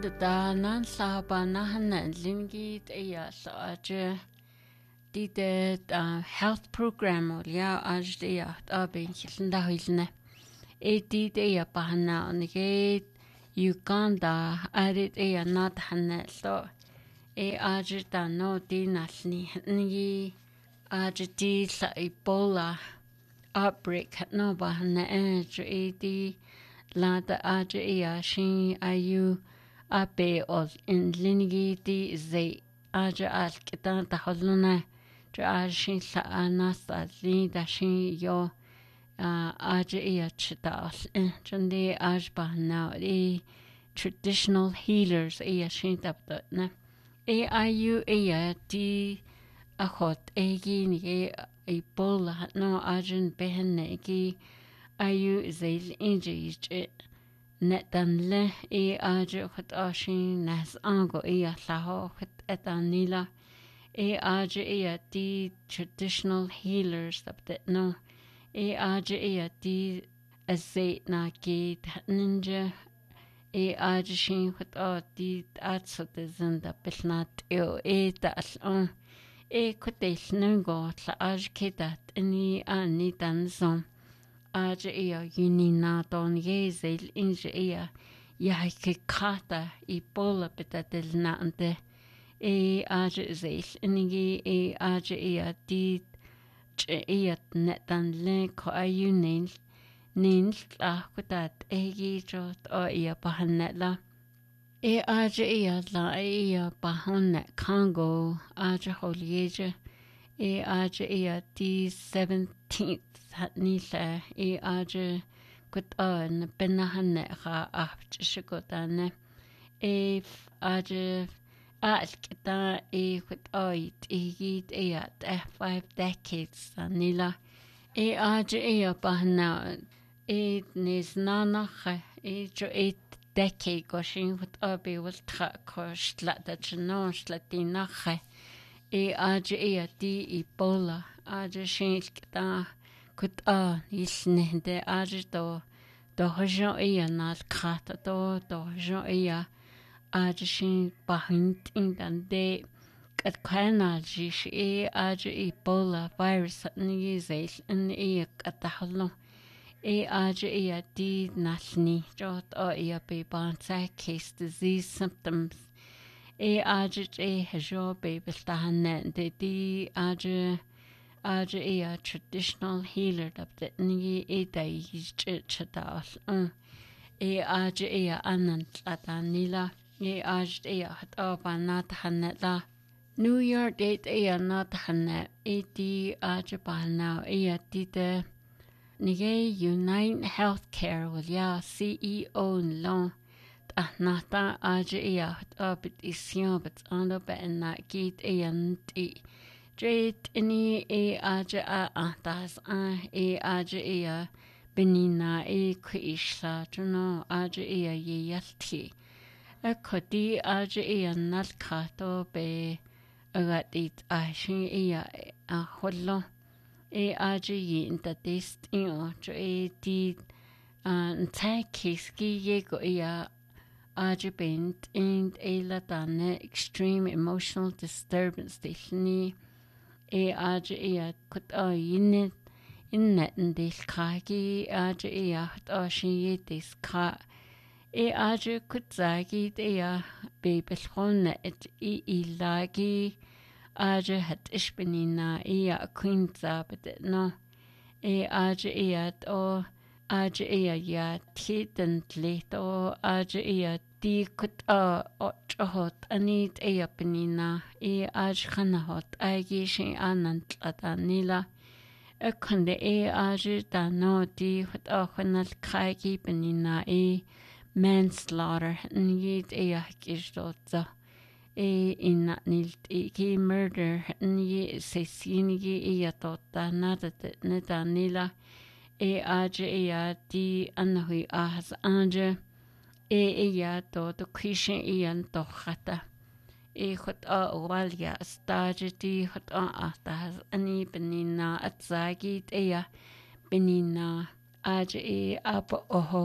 Da nan saba na hanan lingit ya saje dide health program ya ajde ya abin hilda hilne dide ya bahana onige Uganda arit ya nat hanne so ajda no dinasni ni ajdi sa Ebola outbreak no bahana di lada ya shin ayu abe os in linigiti ze aja al kitan taholuna ja shin sa anasa linda shin yo aja iya chitas chande ajba now traditional healers iya shin tapta na ayu iya di akot egi ni Ebola no ajin behenne egi ayu zeil inji Netanle aja khat ashin nas ango laho khat etanila aja di traditional healers that no aja di azait na ki ninja aja shin khat di atsot zanda pilnat das on kutel nungo la aj kedat ni ani danzon aja unina don yezel inja ya ke kata Ebola betatel nante aja zel ingi aja di netan le ko ayunin nin la kutat jot pahanela aja la pahanne Congo aja holieje aja di 17th nila aja kut penahanne ha shikotane aja alkita kut oit yit 5 decades nila aja bahna nis nana jo 8 decade goshin kut be was tra kostla da chno slatina aja di Ebola aja shinkta kut isne de aja do hojo nal khata do hojo aja shin bahint in dan de kat kana jish aja Ebola virus ni zel in katahlo aja di nalni jot be bansa case disease symptoms aja hojo be biltahan de di aja traditional healer that ni dai chadal aja anant atanila aja hat banat hanela New York date not hanne di aja bana di de nige Unite Healthcare will ya CEO long nata aja bit isyon but on up and not git Straight any aja das aja benina kuisha tuno aja yalti kodi aja nalkato be agatit ashin hollo aja inta test di kiski yego aja bent in dane extreme emotional disturbance ni aja kut innet del kagi aja shin des ka aja kut zagi bebel honne ilagi aja hat ishbenina quinza but no aja aja tiden leto aja di kut hot anit penina aja khanahot agi shin anant atanila kunde aja da no di hot khanal kagi penina manslaughter nit kishtotza in nilt ki murder ni sesinigi tota nada netanila aja di anhui ahas anja to kishin to khata khot walya stage di khot ahtas ani benina atzagi benina aja apa oho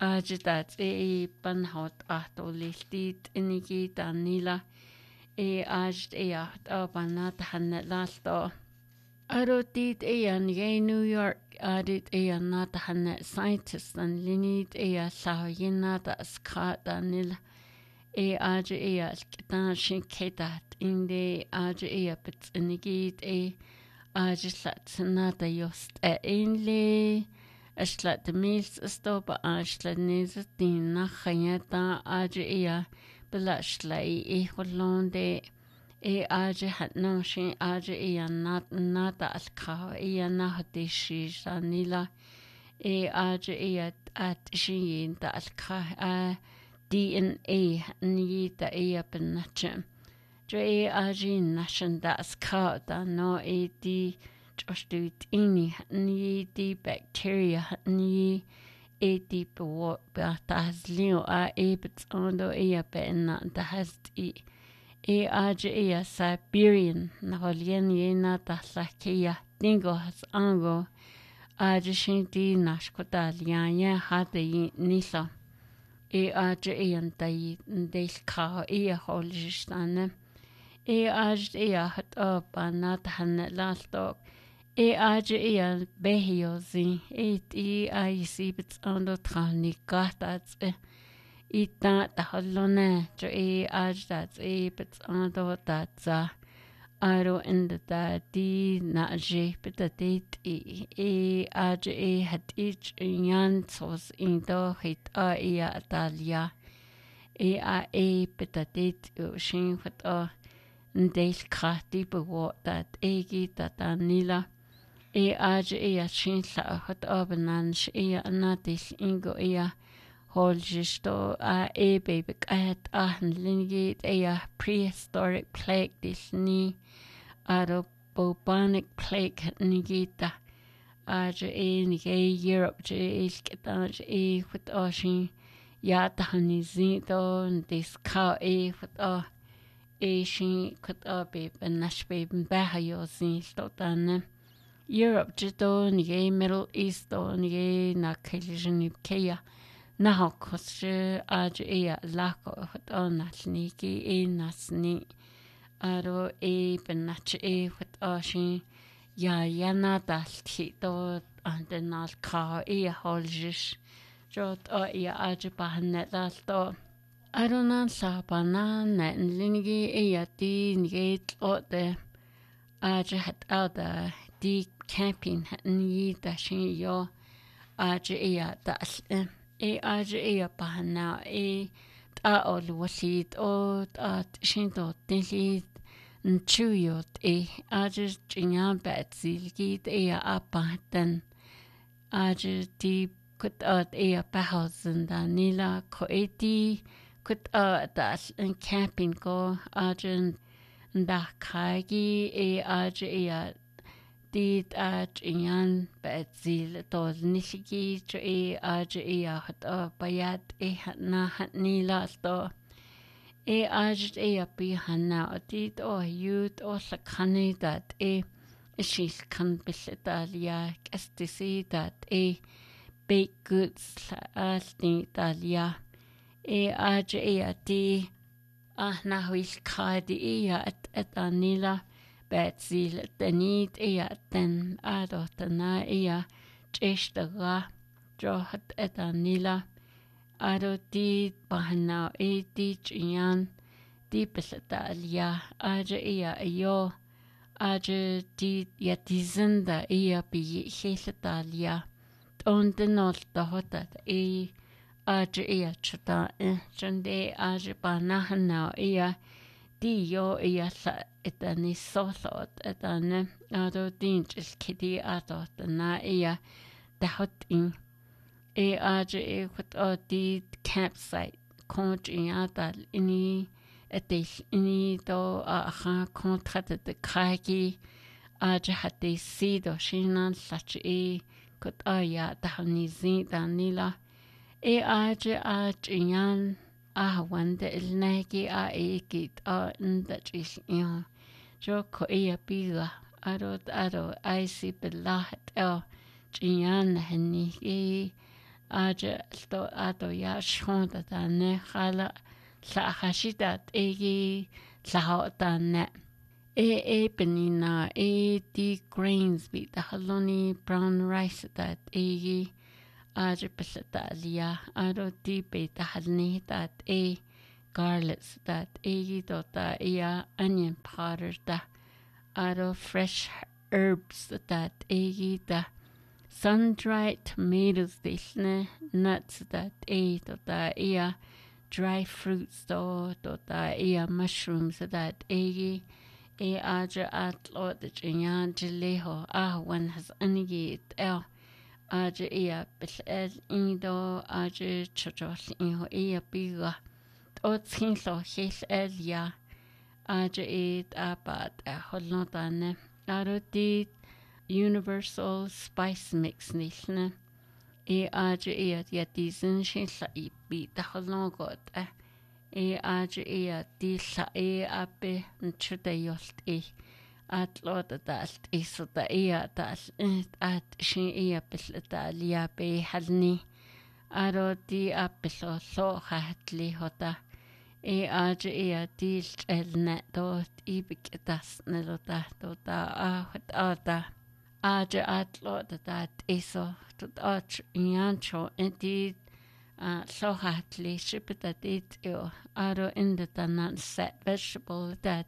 ajitat panhot ahtoliltit inigi tanila ajt apanat hannelalto arotit New York adit nat hannet scientist and linit sahayinata skata nila aja alkitan shinketat inde aja pits inigit aja slatsanata yost inle ashlat mils stopa ashlat nizatin nachayata aja belashla holonde aja hatno shin aja nata alka nahatishi sanila aja at shin ta alka DNA nita pennache jo ajin nashan das kauta no di jostut ini ni di bacteria ni di po tas leo bits ondo penna da hast aja Siberian na holien yena ta sakia dingo has ango aja shinti nashkota lianya hade nisa aja antai delka holistane aja hat up anat hanlalto aja behiozi si bits ondo tranigatats ita taholone jo aja bits ondo tatsa aro inda di na je pitatit aja hat ich yan sos indo hit atalia pitatit shin fat del krati bewatat gita nila aja shin sa hat abanan anatis ingo holjisto baby kat lingit prehistoric plague disni aro bubonic plague nigita aja Europe je ilketan fat shin yata hanizito this cow fat shin kat baby nash baby bahayo sin stotane Europe jito nige Middle East nige na kelijani kaya na kosje aja lako fat nasniki nasni aro penach fat shin yana daltito andenal ka holjish jot aja pahannelalto aronan sapana na lingi ti nigate ote aja hat out di camping ni da shin yo aja dal aja pahana ta ol wasit o shin to tinlit nchuyot aja chinya batzilgit apatan aja di kut pahausen da nila ko kut das camping ko aja da kagi aja di chiyan batzil to nishigi jo aja hat bayat na hat nila to aja pi hana dit youth sakani dat shis kan bisitalia kastisi dat baked goods alti talia aja di na huis kadi at anila batzil tenit ten adotana cheshtaga johat at anila aro di bahana di chiyan di bisitalia aja yo aja di yatizinda bi helitalia ondenol tohotat aja chuta chande aja banahana di yo sa etani solot etane ado dinchis kidi adot na dahot in aja khot di campsite konch in adal ini etis ini do kontrat de kaki aja hati sido shinan sach kot dahanizin danila aja yan wanda ilnagi ekit ndachis jo ko pila aro si bilahat chiyan hani aja sto ato ya shonda ta ne khala la hashita egi la ta ne penina di grains bi ta haloni brown rice ta egi aja pesata lia aro di be ta halni ta garlics ta egi to ta ya onion powder ta aro fresh herbs that egita sun-dried tomatoes dishne nuts that ia dry fruits ia mushrooms that aja atlo the jeleho one has anigi el aja ia bel indo aja chojol iho ia biga otsin lo hel ya aja apat holnotane aroti universal spice mix nilne aja yatizin shin la ibi ta holnogot aja di la ape nchuta yolt atlot dalt isota dal at shin pilta lia be halni aroti apelo lo hatli hota aja dil elne dot ibikitas nelota ata aja atlo that iso tot yancho indeed so hatly shipta it aro in the tanan set vegetable that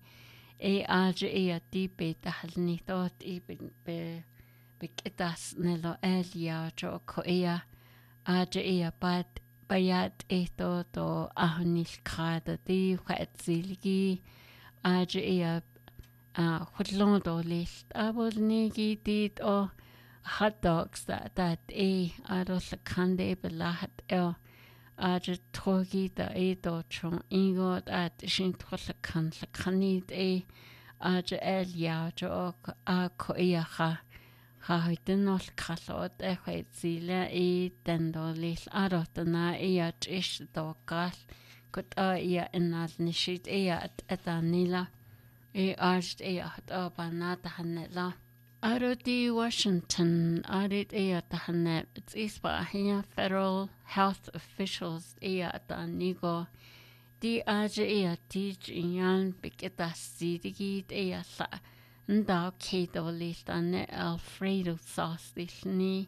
aja dipe halni dot ibin be bikitas nelo elia jo koea aja bat bayat to ahnil kada di khatsilgi aja khudlon do list abol nigi dit o hot dogs that aros kande belat aja togi da to chon ingot at shin khol kan khanid aja elia jo a koia haiten ol kallot khaitsila den dolis arotna ish dogal kut enal nishit atanila arst hat abanat hanela aroti Washington arit tahanet it's ispa here federal health officials atanigo di aja teach yan bikita sidigi sa nda keto listane Alfredo sauce disni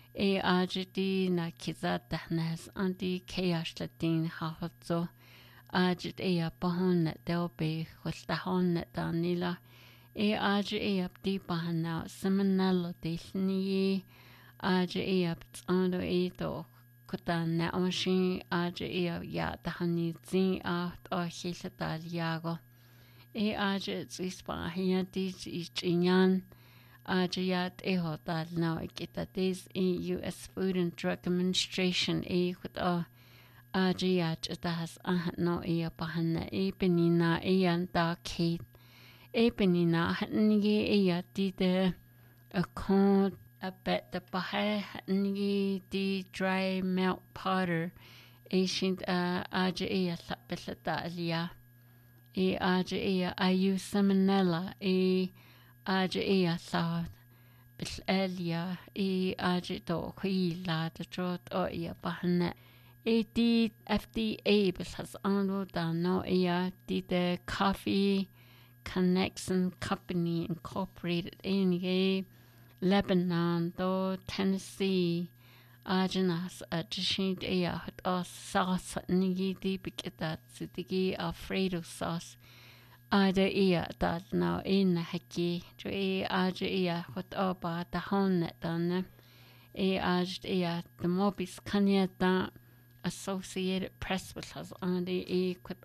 ajiti na kizata nas anti chaos latin hazo ajit bahon delbe khostahon danila aj di bahana semanal disni aj ando to kutana oshi aj ya tahani zin hilata liago aja ispa here this is inyan aja hotal now kita this US Food and Drug Administration khut aja tas no bahana penina ta kate penina ngi de a con a bet the baha ngi di dry milk powder ancient aja sapelata alia aja ayu salmonella aja sa elia aja to khila the trot bahna di FDA has ando da no the Coffee Connection Company Incorporated in Lebanon do Tennessee ajanas ajishint hot sauce nigi di bikita sidigi Alfredo sauce aja that now in haki to aja hot ba the honnet done aja the mobis kanyata Associated Press with has on the quit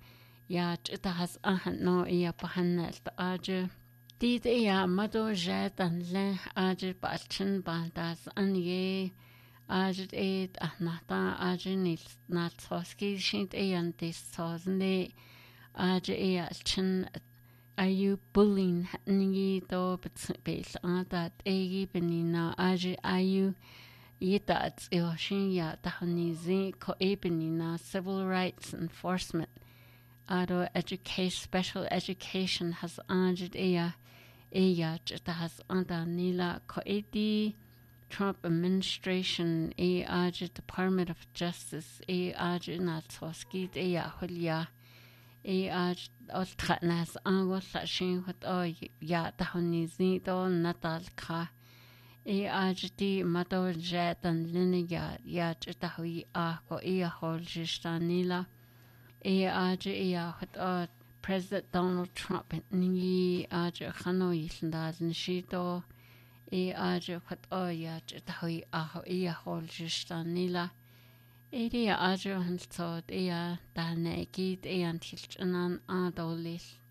it has no pahanet aja did mado jet and le aja bachin bandas and ajit ahnata ajinil nat soski shint and this sosne aja chin ayu bullying ningi do base that benina aja ayu yita shin ya tahnizi ko benina civil rights enforcement aro education special education has ajit jita has anda nila ko Trump administration Department of Justice naltsoskit hulya oltratnas angol shin hot ya tahonizi do natal ka di madol jatan linya ya chtahui ko holjistanila hot President Donald Trump ni Hanoi landal shito hot ya chtahui holjistanila Edi hantsod dane gyd tilchanan adolil